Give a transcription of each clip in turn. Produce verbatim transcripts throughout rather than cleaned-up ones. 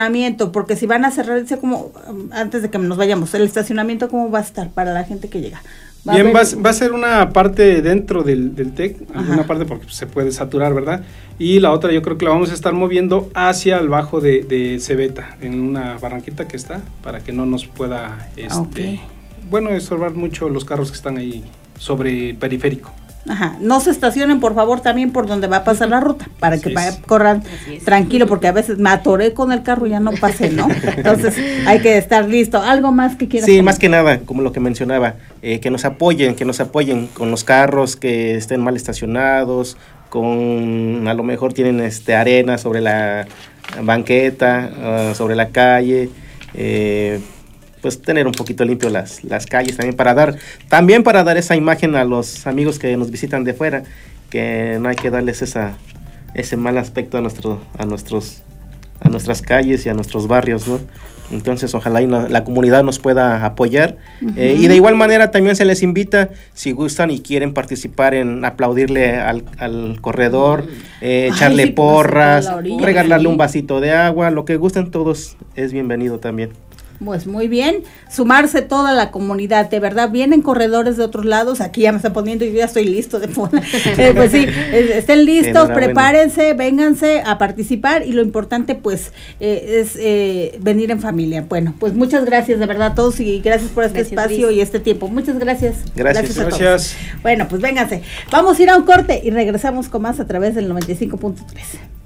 Porque si van a cerrar, dice como, antes de que nos vayamos, el estacionamiento, ¿cómo va a estar para la gente que llega? ¿Va Bien, a va, va a ser una parte dentro del, del TEC, una parte porque se puede saturar, ¿verdad? Y la otra yo creo que la vamos a estar moviendo hacia el bajo de, de Cebeta, en una barranquita que está, para que no nos pueda, este, okay. bueno, estorbar mucho los carros que están ahí sobre periférico. Ajá, no se estacionen por favor también por donde va a pasar la ruta, para Así que es. vaya, corran tranquilo, porque a veces me atoré con el carro y ya no pasé, ¿no? Entonces hay que estar listo. ¿Algo más que quieras? Sí, comentar? Más que nada, como lo que mencionaba, eh, que nos apoyen, que nos apoyen con los carros que estén mal estacionados, con, a lo mejor tienen este arena sobre la banqueta, uh, sobre la calle, eh, pues tener un poquito limpio las, las calles también para dar, también para dar esa imagen a los amigos que nos visitan de fuera, que no hay que darles esa, ese mal aspecto a nuestro, a nuestros, a nuestras calles y a nuestros barrios, ¿no? Entonces ojalá y la, la comunidad nos pueda apoyar, uh-huh. eh, y de igual manera también se les invita, si gustan y quieren participar en aplaudirle al, al corredor, eh, Ay, echarle sí, porras, orilla, regalarle un vasito de agua, lo que gusten todos es bienvenido también. Pues muy bien, sumarse toda la comunidad, de verdad, vienen corredores de otros lados, aquí ya me está poniendo y yo ya estoy listo, de eh, pues sí, estén listos, prepárense, vénganse a participar y lo importante pues eh, es eh, venir en familia. Bueno, pues muchas gracias de verdad a todos y gracias por este gracias, espacio Liz. Y este tiempo, muchas gracias. Gracias. Gracias a gracias. todos. Bueno, pues vénganse, vamos a ir a un corte y regresamos con más a través del noventa y cinco punto tres.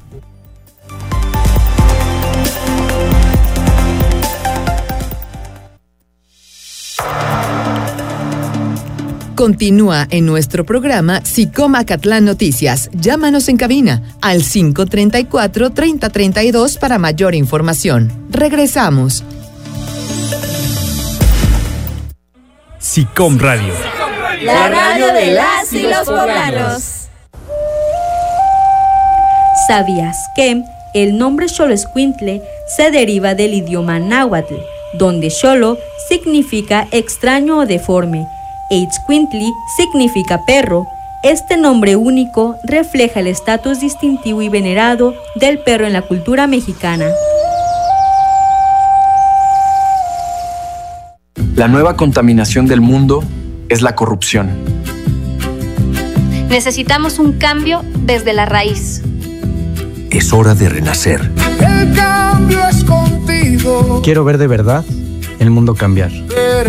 Continúa en nuestro programa SICOM Acatlán Noticias. Llámanos en cabina al cinco treinta y cuatro, treinta treinta y dos para mayor información. Regresamos. SICOM Radio. La radio de las y los poblanos. ¿Sabías que el nombre Xoloescuintle se deriva del idioma náhuatl, donde Xolo significa extraño o deforme, e Itzcuintli significa perro? Este nombre único refleja el estatus distintivo y venerado del perro en la cultura mexicana. La nueva contaminación del mundo es la corrupción. Necesitamos un cambio desde la raíz. Es hora de renacer. El cambio es contigo. Quiero ver de verdad el mundo cambiar.